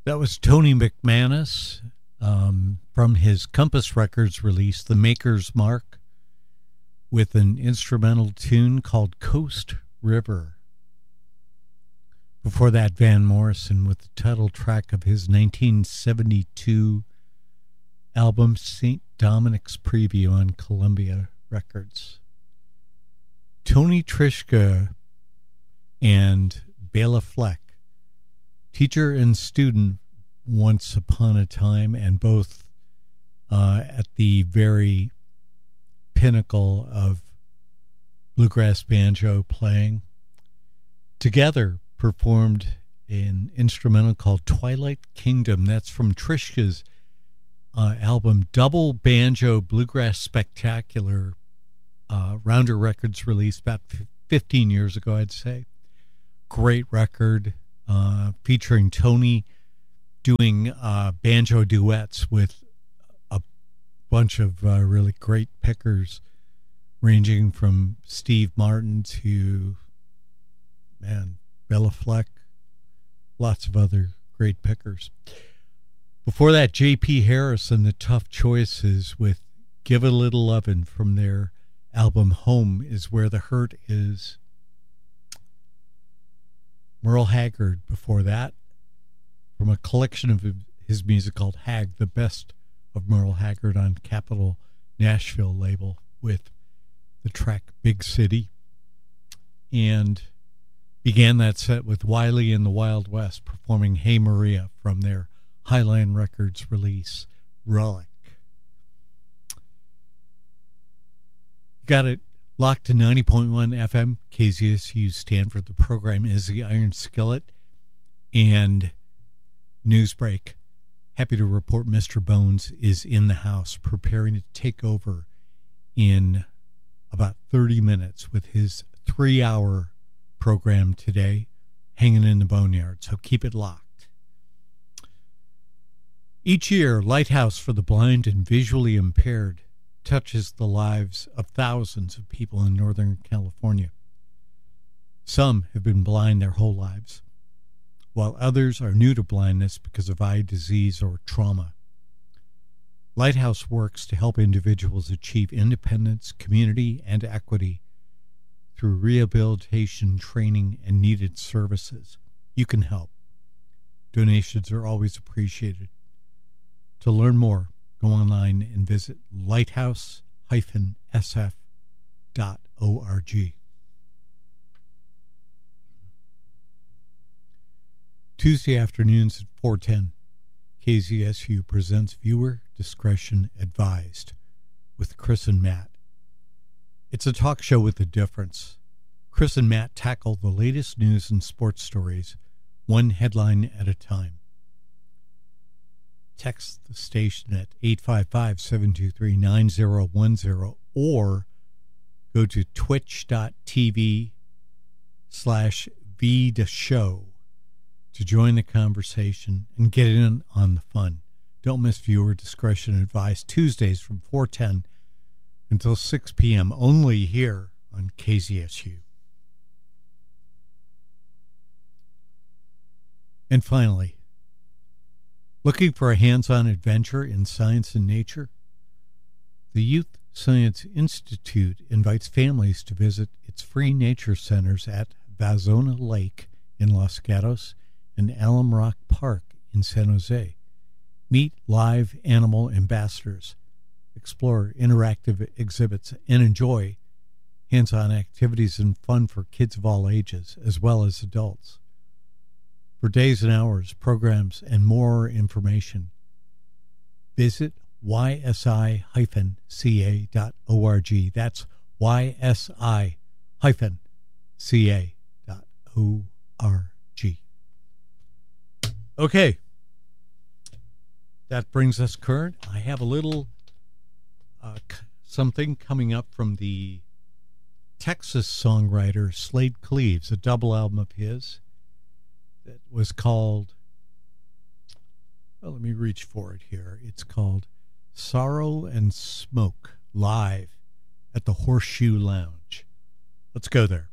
That was Tony McManus from his Compass Records release, The Maker's Mark, with an instrumental tune called Coast River. Before that, Van Morrison with the title track of his 1972 album, St. Dominic's Preview on Columbia Records. Tony Trischka and Bela Fleck, teacher and student once upon a time, and both at the very pinnacle of bluegrass banjo playing, together performed an instrumental called Twilight Kingdom. That's from Trischka's album Double Banjo Bluegrass Spectacular, Rounder Records released about 15 years ago, I'd say. Great record, featuring Tony doing banjo duets with a bunch of really great pickers, ranging from Steve Martin to, Bela Fleck, lots of other great pickers. Before that, J.P. Harris and the Tough Choices with Give a Little Lovin' from their album Home Is Where the Hurt Is. Merle Haggard before that, from a collection of his music called Hag, the best of Merle Haggard on Capitol Nashville label, with the track Big City. And began that set with Wiley and the Wild West performing Hey Maria from their Highline Records release, Relic. Got it locked to 90.1 FM, KZSU Stanford. The program is The Iron Skillet. And Newsbreak. Happy to report Mr. Bones is in the house, preparing to take over in about 30 minutes with his 3-hour program today, hanging in the boneyard. So keep it locked. Each year, Lighthouse for the Blind and Visually Impaired touches the lives of thousands of people in Northern California. Some have been blind their whole lives, while others are new to blindness because of eye disease or trauma. Lighthouse works to help individuals achieve independence, community, and equity through rehabilitation, training, and needed services. You can help. Donations are always appreciated. To learn more, go online and visit lighthouse-sf.org. Tuesday afternoons at 4:10, KZSU presents Viewer Discretion Advised with Chris and Matt. It's a talk show with a difference. Chris and Matt tackle the latest news and sports stories, one headline at a time. Text the station at 855-723-9010 or go to twitch.tv/VTheShow to join the conversation and get in on the fun. Don't miss Viewer Discretion Advised, Tuesdays from 4:10 until 6 p.m. only here on KZSU. And finally, looking for a hands-on adventure in science and nature? The Youth Science Institute invites families to visit its free nature centers at Vazona Lake in Los Gatos and Alum Rock Park in San Jose. Meet live animal ambassadors, explore interactive exhibits, and enjoy hands-on activities and fun for kids of all ages, as well as adults. For days and hours, programs, and more information, visit ysi-ca.org. That's ysi-ca.org. Okay. That brings us current. I have a little something coming up from the Texas songwriter Slade Cleaves, a double album of his that was called, well, let me reach for it here. It's called Sorrow and Smoke, live at the Horseshoe Lounge. Let's go there.